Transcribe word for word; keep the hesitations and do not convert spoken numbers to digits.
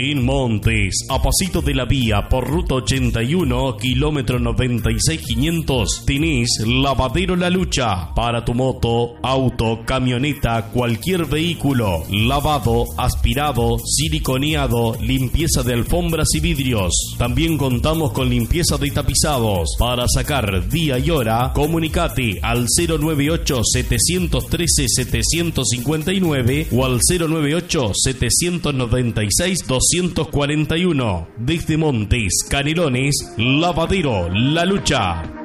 En Montes, a pasito de la vía por ruta ochenta y uno, kilómetro noventa y seis quinientos, tenés Lavadero La Lucha. Para tu moto, auto, camioneta, cualquier vehículo. Lavado, aspirado, siliconeado, limpieza de alfombras y vidrios. También contamos con limpieza de tapizados. Para sacar día y hora, comunicate al cero nueve ocho, siete uno tres, siete cinco nueve o al cero nueve ocho, siete nueve seis, dos cuatro uno. Desde Montes, Canelones, Lavadero La Lucha.